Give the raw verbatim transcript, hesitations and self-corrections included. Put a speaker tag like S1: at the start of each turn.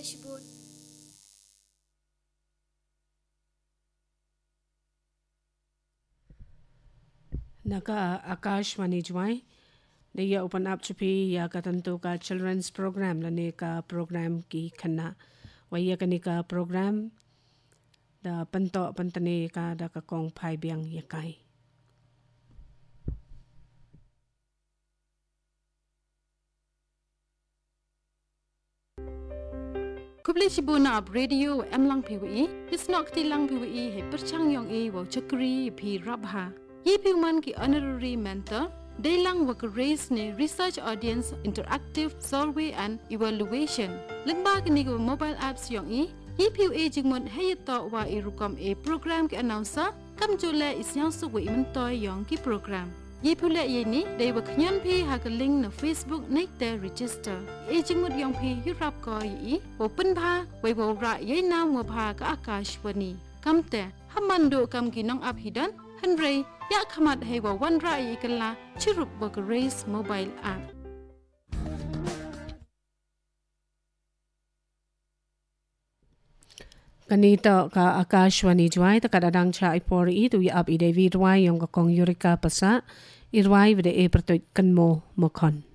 S1: Shibun.
S2: Naka Akashwani Jwai. Dia open up chupi ya katanto ka children's program lani ka program ki khanna. Waya kani ka program da panto pantane ka da ka kong phai biang yakai.
S3: Kubli Shibuna ab radio em lang P W E, isnok ti lang P W E he perchang yong e wa chakri pi rabha. Ye pi man ki honorary mentor, they lang wak raise ne research audience interactive survey and evaluation. Lengba ki ni ko mobile apps yong e, ye pi e jingmon he to wa e rukam e program ki announcer, kam jole isyang su wa iman toy yong ki program. Ye pula ye ni they wak nyan pi ha ka link na Facebook nek te register. E jingmot yong pi yurap ko yi, open pa, wa wa ra ye nam wa pa ka Akashwani. Kam te, hamando kam ki nong ap hidan, Henry, ya kamat hewa wan rai ikala chirup wak raise mobile app.
S2: Kanito ka Akashwani Jwai ta kadadang cha ipori itu ya ab ide vidwai yung ka kong yurika pasa irwai vide e pertoit kanmo mokon.